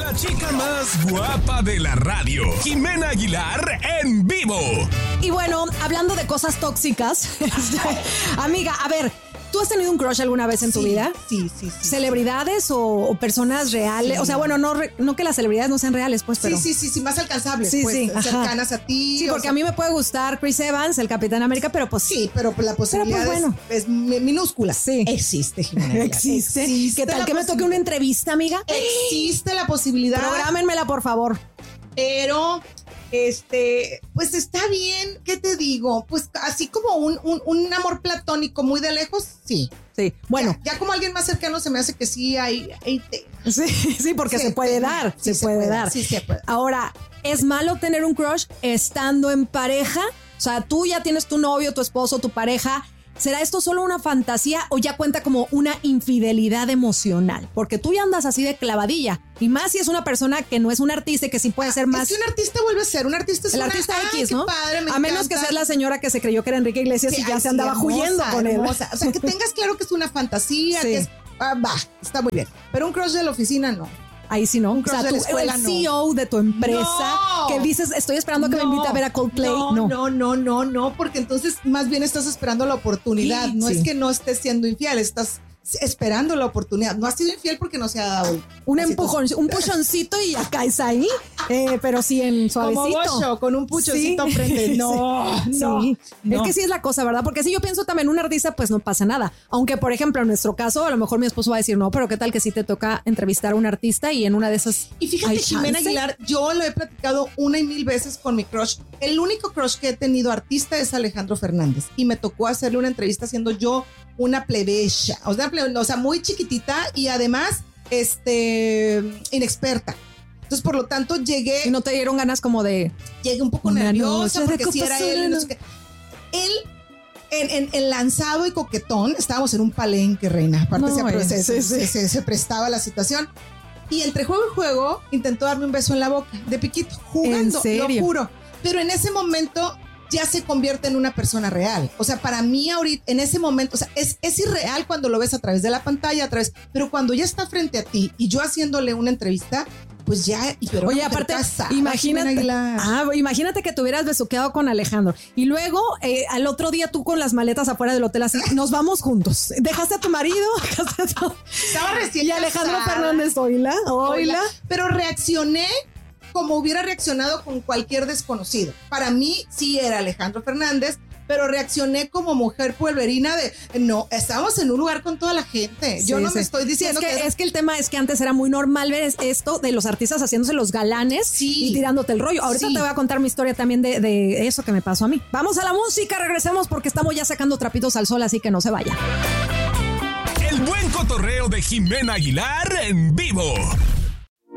La chica más guapa de la radio, Jimena Aguilar en vivo. Y bueno, hablando de cosas tóxicas, amiga, a ver, ¿tú has tenido un crush alguna vez en tu vida? Sí. ¿Celebridades o personas reales? Sí. O sea, bueno, no que las celebridades no sean reales, pues, pero... Sí, más alcanzables, sí, pues, sí, cercanas a ti. Sí, porque a mí me puede gustar Chris Evans, el Capitán América, pero pues... Sí, pero la posibilidad es minúscula. Sí. Existe, Jimena. Existe. ¿Qué tal que me toque una entrevista, amiga? Existe la posibilidad. Prográmenmela, por favor. Pero... pues está bien, ¿qué te digo? Pues así como un amor platónico muy de lejos, sí. Sí, bueno. Ya como alguien más cercano se me hace que sí hay Sí, porque se puede dar. Sí, se puede dar. Sí, se puede. Ahora, ¿es malo tener un crush estando en pareja? O sea, tú ya tienes tu novio, tu esposo, tu pareja. ¿Será esto solo una fantasía o ya cuenta como una infidelidad emocional? Porque tú ya andas así de clavadilla. Y más si es una persona que no es un artista y que sí puede ser más... Es que un artista vuelve a ser, un artista es el artista X, ¿no? Padre, a menos que seas la señora que se creyó que era Enrique Iglesias y ya se andaba huyendo con él. O sea, que tengas claro que es una fantasía, que es... está muy bien. Pero un crush de la oficina, no. Ahí sí, ¿no? O sea, tú, el CEO de tu empresa, que dices, estoy esperando a que me invite a ver a Coldplay. No, porque entonces más bien estás esperando la oportunidad. Sí, no es que no estés siendo infiel, estás esperando la oportunidad. No has sido infiel porque no se ha dado un empujón, un puchoncito y ya caes ahí, pero sí en suavecito. Como Bocho, con un puchoncito frente. No. Es que sí es la cosa, ¿verdad? Porque si yo pienso también un artista, pues no pasa nada. Aunque, por ejemplo, en nuestro caso, a lo mejor mi esposo va a decir, no, pero qué tal que sí te toca entrevistar a un artista y en una de esas... Y fíjate, Jimena Aguilar, yo lo he platicado 1,000 veces con mi crush. El único crush que he tenido artista es Alejandro Fernández. Y me tocó hacerle una entrevista siendo yo una plebeya, o sea, muy chiquitita y además, inexperta. Entonces, por lo tanto, llegué... ¿Y no te dieron ganas como de...? Llegué un poco nerviosa porque si era él, no sé qué. Él, en lanzado y coquetón, estábamos en un palenque, reina. Aparte se prestaba la situación. Y entre juego y juego, intentó darme un beso en la boca, de piquito, jugando, lo juro. Pero en ese momento... ya se convierte en una persona real. O sea, para mí ahorita, en ese momento, o sea, es irreal cuando lo ves a través de la pantalla, pero cuando ya está frente a ti y yo haciéndole una entrevista, pues ya... Oye, aparte, imagínate que te hubieras besuqueado con Alejandro y luego al otro día tú con las maletas afuera del hotel así, nos vamos juntos. Dejaste a tu marido, estaba recién y Alejandro Fernández, oíla. Pero reaccioné como hubiera reaccionado con cualquier desconocido. Para mí sí era Alejandro Fernández, pero reaccioné como mujer pueblerina no, estábamos en un lugar con toda la gente. Yo no me estoy diciendo es que el tema es que antes era muy normal ver esto de los artistas haciéndose los galanes y tirándote el rollo. Ahorita te voy a contar mi historia también de eso que me pasó a mí. Vamos a la música, regresemos porque estamos ya sacando trapitos al sol, así que no se vaya. El buen cotorreo de Jimena Aguilar en vivo.